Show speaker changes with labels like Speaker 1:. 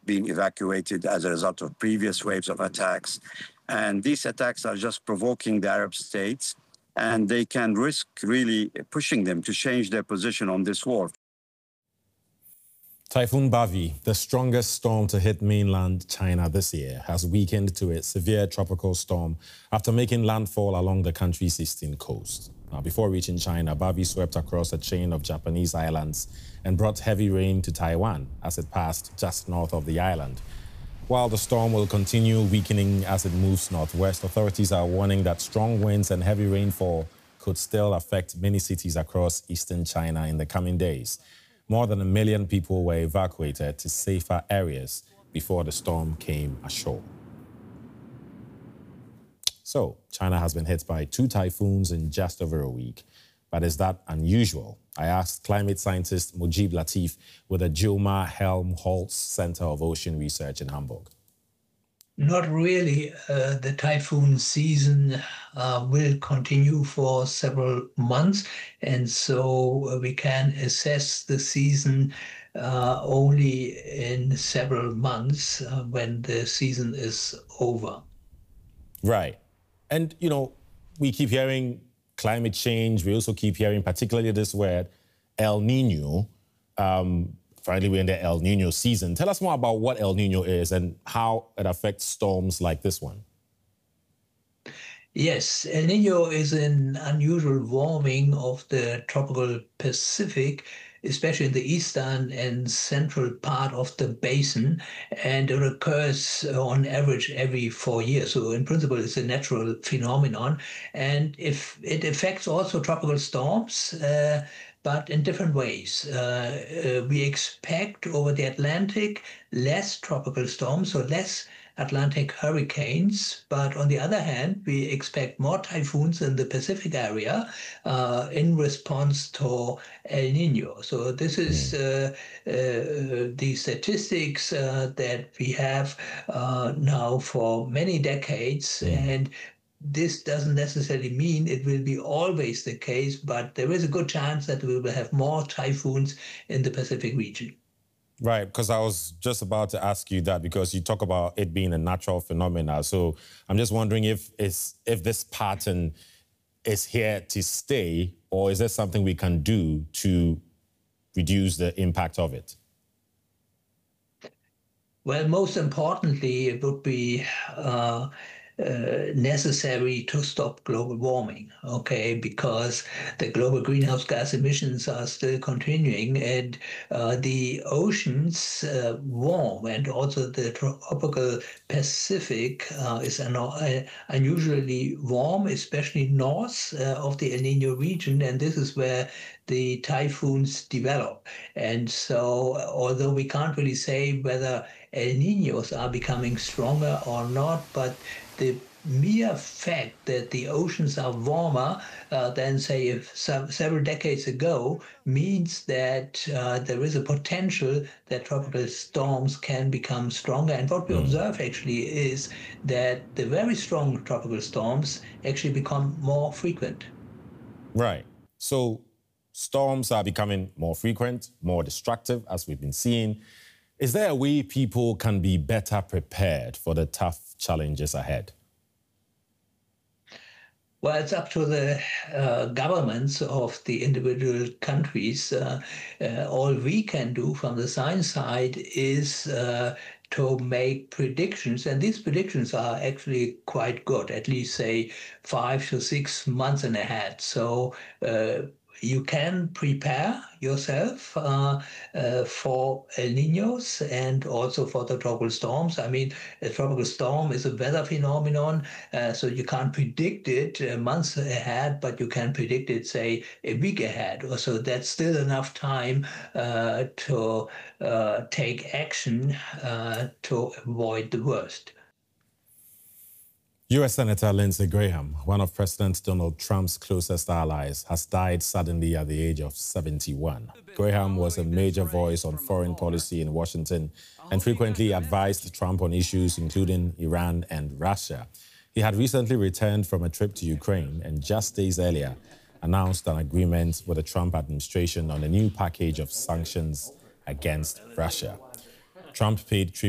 Speaker 1: being evacuated as a result of previous waves of attacks. And these attacks are just provoking the Arab states, and they can risk really pushing them to change their position on this war.
Speaker 2: Typhoon Bavi, the strongest storm to hit mainland China this year, has weakened to a severe tropical storm after making landfall along the country's eastern coast. Now, before reaching China, Bavi swept across a chain of Japanese islands and brought heavy rain to Taiwan as it passed just north of the island. While the storm will continue weakening as it moves northwest, authorities are warning that strong winds and heavy rainfall could still affect many cities across eastern China in the coming days. More than 1 million people were evacuated to safer areas before the storm came ashore. So, China has been hit by 2 typhoons in just over a week. But is that unusual? I asked climate scientist Mujib Latif with the Gilmar Helmholtz Center of Ocean Research in Hamburg.
Speaker 3: Not really. The typhoon season will continue for several months, and so we can assess the season only in several months when the season is over.
Speaker 2: Right. And, you know, we keep hearing climate change. We also keep hearing particularly this word, El Nino. Finally, we're in the El Nino season. Tell us more about what El Nino is and how it affects storms like this one.
Speaker 3: Yes, El Nino is an unusual warming of the tropical Pacific, especially in the eastern and central part of the basin, and it occurs on average every 4 years. So in principle, it's a natural phenomenon. And if it affects also tropical storms, but in different ways. We expect over the Atlantic less tropical storms, so less Atlantic hurricanes. But on the other hand, we expect more typhoons in the Pacific area in response to El Nino. So this is the statistics that we have now for many decades. And this doesn't necessarily mean it will be always the case, but there is a good chance that we will have more typhoons in the Pacific region.
Speaker 2: Right, because I was just about to ask you that, because you talk about it being a natural phenomenon. So I'm just wondering if this pattern is here to stay, or is there something we can do to reduce the impact of it?
Speaker 3: Well, most importantly, it would be necessary to stop global warming, okay, because the global greenhouse gas emissions are still continuing, and the oceans warm, and also the tropical Pacific is unusually warm, especially north of the El Nino region, and this is where the typhoons develop. And so, although we can't really say whether El Ninos are becoming stronger or not, but the mere fact that the oceans are warmer than, say, several decades ago means that there is a potential that tropical storms can become stronger. And what we observe actually is that the very strong tropical storms actually become more frequent.
Speaker 2: Right. So storms are becoming more frequent, more destructive, as we've been seeing. Is there a way people can be better prepared for the tough challenges ahead?
Speaker 3: Well, it's up to the governments of the individual countries. All we can do from the science side is to make predictions, and these predictions are actually quite good, at least, say, 5 to 6 months in ahead. So you can prepare yourself for El Ninos and also for the tropical storms. I mean, a tropical storm is a weather phenomenon, so you can't predict it months ahead, but you can predict it, say, a week ahead. So that's still enough time to take action to avoid the worst.
Speaker 2: U.S. Senator Lindsey Graham, one of President Donald Trump's closest allies, has died suddenly at the age of 71. Graham was a major voice on foreign policy in Washington and frequently advised Trump on issues including Iran and Russia. He had recently returned from a trip to Ukraine and just days earlier announced an agreement with the Trump administration on a new package of sanctions against Russia. Trump paid tribute